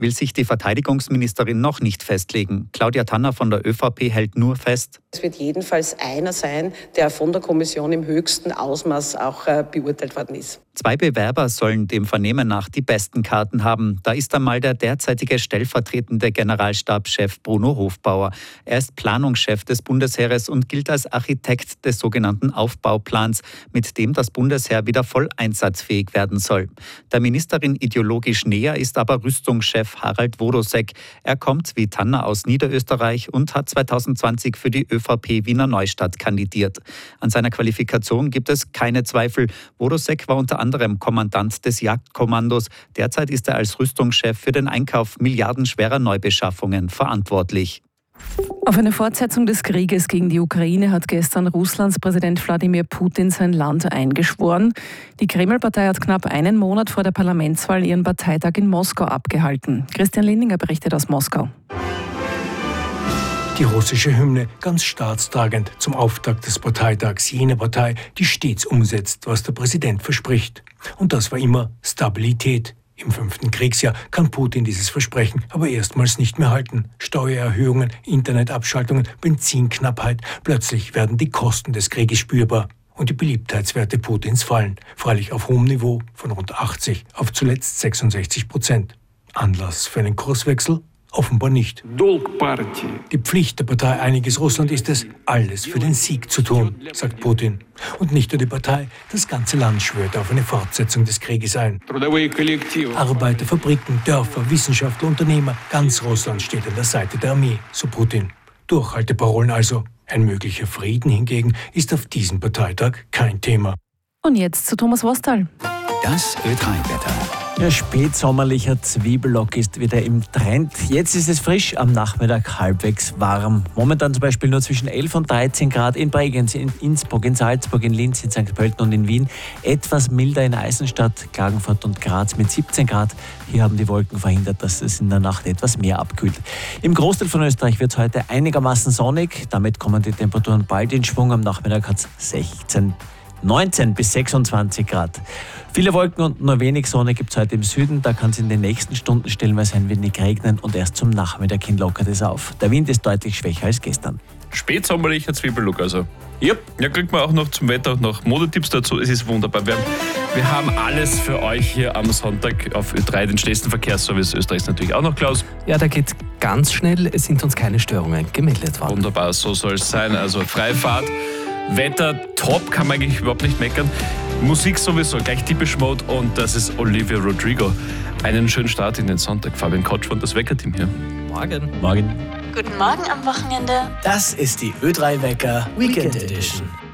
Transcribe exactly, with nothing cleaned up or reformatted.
will sich die Verteidigungsministerin noch nicht festlegen. Claudia Tanner von der ÖVP hält nur fest: Es wird jedenfalls einer sein, der von der Kommission im höchsten Ausmaß auch äh, beurteilt worden ist. Zwei Bewerber sollen dem Vernehmen nach die besten Karten haben. Da ist einmal der derzeitige stellvertretende Generalstabschef Bruno Hofbauer. Er ist Planungschef des Bundesheeres und gilt als Architekt des sogenannten Aufbauplans, mit dem das Bundesheer wieder voll einsatzfähig werden soll. Der Ministerin ideologisch näher ist aber Rüstungschef Harald Wodosek. Er kommt wie Tanner aus Niederösterreich und hat zweitausendzwanzig für die ÖVP Wiener Neustadt kandidiert. An seiner Qualifikation gibt es keine Zweifel. Wodosek war unter anderem Kommandant des Jagdkommandos. Derzeit ist er als Rüstungschef für den Einkauf milliardenschwerer Neubeschaffungen verantwortlich. Auf eine Fortsetzung des Krieges gegen die Ukraine hat gestern Russlands Präsident Wladimir Putin sein Land eingeschworen. Die Kreml-Partei hat knapp einen Monat vor der Parlamentswahl ihren Parteitag in Moskau abgehalten. Christian Lindinger berichtet aus Moskau. Die russische Hymne ganz staatstragend zum Auftakt des Parteitags jener Partei, die stets umsetzt, was der Präsident verspricht. Und das war immer Stabilität. Im fünften Kriegsjahr kann Putin dieses Versprechen aber erstmals nicht mehr halten. Steuererhöhungen, Internetabschaltungen, Benzinknappheit. Plötzlich werden die Kosten des Krieges spürbar. Und die Beliebtheitswerte Putins fallen. Freilich auf hohem Niveau von rund achtzig auf zuletzt sechsundsechzig Prozent. Anlass für einen Kurswechsel? Offenbar nicht. Die Pflicht der Partei Einiges Russland ist es, alles für den Sieg zu tun, sagt Putin. Und nicht nur die Partei, das ganze Land schwört auf eine Fortsetzung des Krieges ein. Arbeiter, Fabriken, Dörfer, Wissenschaftler, Unternehmer, ganz Russland steht an der Seite der Armee, so Putin. Durchhalteparolen also. Ein möglicher Frieden hingegen ist auf diesem Parteitag kein Thema. Und jetzt zu Thomas Wostal. Das Ö drei Wetter. Ja, spätsommerlicher Zwiebelock ist wieder im Trend. Jetzt ist es frisch, am Nachmittag halbwegs warm. Momentan zum Beispiel nur zwischen elf und dreizehn Grad in Bregenz, in Innsbruck, in Salzburg, in Linz, in Sankt Pölten und in Wien. Etwas milder in Eisenstadt, Klagenfurt und Graz mit siebzehn Grad. Hier haben die Wolken verhindert, dass es in der Nacht etwas mehr abkühlt. Im Großteil von Österreich wird es heute einigermaßen sonnig. Damit kommen die Temperaturen bald in Schwung. Am Nachmittag hat es sechzehn, neunzehn bis sechsundzwanzig Grad. Viele Wolken und nur wenig Sonne gibt es heute im Süden. Da kann es in den nächsten Stunden stellenweise ein wenig regnen und erst zum Nachmittag hin lockert es auf. Der Wind ist deutlich schwächer als gestern. Spätsommerlicher Zwiebellook also. Yep. Ja, kriegt man auch noch zum Wetter und noch Modetipps dazu. Es ist wunderbar. Wir haben, wir haben alles für euch hier am Sonntag auf Ö drei, den schnellsten Verkehrsservice Österreichs natürlich auch noch, Klaus. Ja, da geht ganz schnell. Es sind uns keine Störungen gemeldet worden. Wunderbar, so soll es sein. Also Freifahrt. Wetter top, kann man eigentlich überhaupt nicht meckern. Musik sowieso, gleich Depeche Mode und das ist Olivia Rodrigo. Einen schönen Start in den Sonntag. Fabian Kotsch von das Weckerteam hier. Morgen. Morgen. Guten Morgen am Wochenende. Das ist die Ö drei Wecker Weekend Edition.